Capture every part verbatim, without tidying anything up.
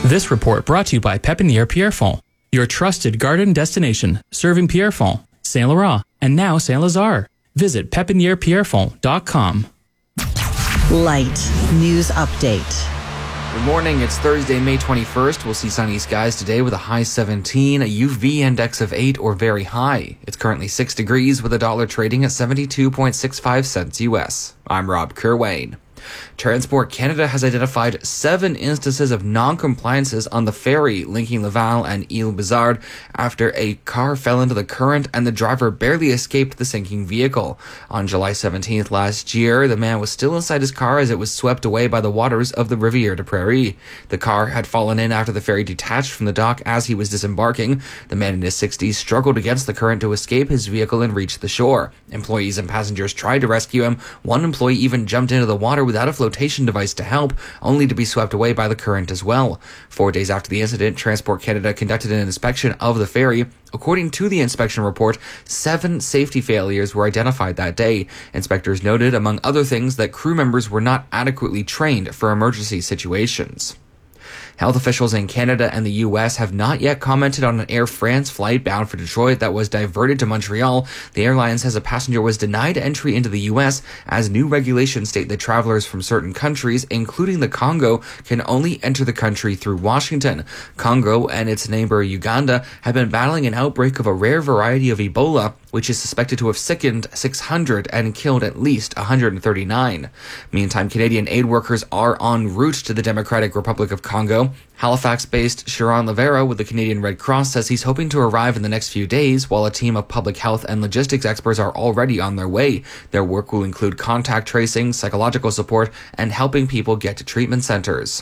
This report brought to you by Pépinière Pierrefonds, your trusted garden destination, serving Pierrefonds, Saint Laurent, and now Saint Lazare. Visit pépinière pierrefonds dot com. Light News Update. Good morning. It's Thursday, May twenty-first. We'll see sunny skies today with a high seventeen, a U V index of eight or very high. It's currently six degrees with a dollar trading at seventy-two point six five cents U S. I'm Rob Kerwayne. Transport Canada has identified seven instances of non-compliances on the ferry linking Laval and Île-Bizard after a car fell into the current and the driver barely escaped the sinking vehicle. On July seventeenth last year, the man was still inside his car as it was swept away by the waters of the Rivière des Prairies. The car had fallen in after the ferry detached from the dock as he was disembarking. The man in his sixties struggled against the current to escape his vehicle and reach the shore. Employees and passengers tried to rescue him. One employee even jumped into the water with without a flotation device to help, only to be swept away by the current as well. Four days after the incident, Transport Canada conducted an inspection of the ferry. According to the inspection report, seven safety failures were identified that day. Inspectors noted, among other things, that crew members were not adequately trained for emergency situations. Health officials in Canada and the U S have not yet commented on an Air France flight bound for Detroit that was diverted to Montreal. The airline says a passenger was denied entry into the U S as new regulations state that travelers from certain countries, including the Congo, can only enter the country through Washington. Congo and its neighbor Uganda have been battling an outbreak of a rare variety of Ebola, which is suspected to have sickened six hundred and killed at least one hundred thirty-nine. Meantime, Canadian aid workers are en route to the Democratic Republic of Congo. Halifax-based Sharon Lavera with the Canadian Red Cross says he's hoping to arrive in the next few days, while a team of public health and logistics experts are already on their way. Their work will include contact tracing, psychological support, and helping people get to treatment centers.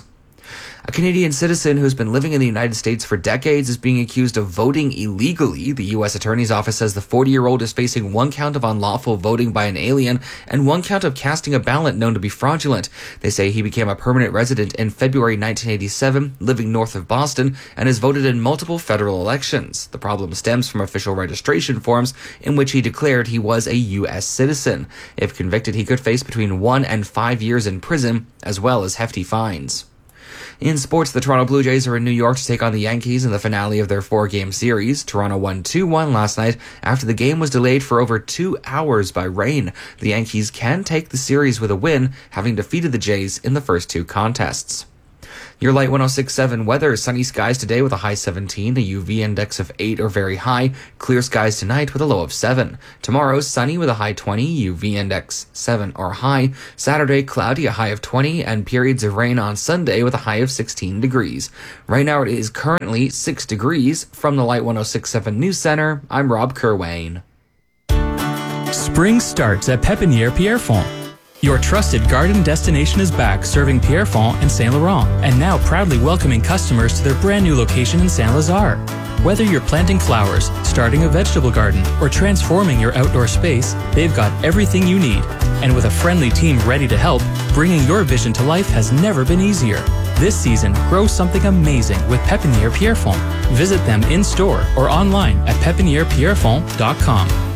A Canadian citizen who's been living in the United States for decades is being accused of voting illegally. The U S Attorney's Office says the forty-year-old is facing one count of unlawful voting by an alien and one count of casting a ballot known to be fraudulent. They say he became a permanent resident in February nineteen eighty-seven, living north of Boston, and has voted in multiple federal elections. The problem stems from official registration forms in which he declared he was a U S citizen. If convicted, he could face between one and five years in prison, as well as hefty fines. In sports, the Toronto Blue Jays are in New York to take on the Yankees in the finale of their four-game series. Toronto won two one last night after the game was delayed for over two hours by rain. The Yankees can take the series with a win, having defeated the Jays in the first two contests. Your Light one oh six point seven weather: sunny skies today with a high seventeen, a U V index of eight or very high. Clear skies tonight with a low of seven. Tomorrow, sunny with a high twenty, U V index seven or high. Saturday, cloudy, a high of twenty, and periods of rain on Sunday with a high of sixteen degrees. Right now, it is currently six degrees. From the Light one oh six point seven News Center, I'm Rob Kerwayne. Spring starts at Pépinière Pierrefonds. Your trusted garden destination is back, serving Pierrefonds and Saint Laurent, and now proudly welcoming customers to their brand new location in Saint Lazare. Whether you're planting flowers, starting a vegetable garden, or transforming your outdoor space, they've got everything you need. And with a friendly team ready to help, bringing your vision to life has never been easier. This season, grow something amazing with Pépinière Pierrefonds. Visit them in-store or online at pépinière pierrefonds dot com.